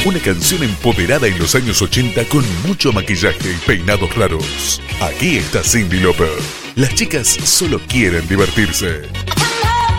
Una canción empoderada en los años 80 con mucho maquillaje y peinados raros. Aquí está Cyndi Lauper. Las chicas solo quieren divertirse.